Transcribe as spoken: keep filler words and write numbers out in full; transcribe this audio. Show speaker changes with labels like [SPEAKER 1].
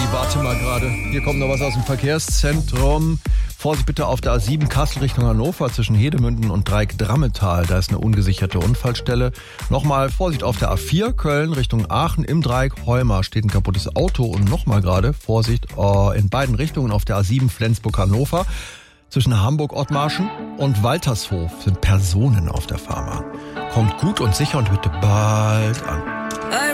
[SPEAKER 1] warte mal gerade. Hier kommt noch was aus dem Verkehrszentrum. Vorsicht bitte auf der A sieben Kassel Richtung Hannover zwischen Hedemünden und Dreieck-Drammetal. Da ist eine ungesicherte Unfallstelle. Nochmal Vorsicht auf der A vier Köln Richtung Aachen im Dreieck Heumar steht ein kaputtes Auto. Und nochmal gerade Vorsicht äh, in beiden Richtungen auf der A sieben Flensburg-Hannover. Zwischen Hamburg-Ottmarschen und Waltershof sind Personen auf der Fahrbahn. Kommt gut und sicher und bitte bald an.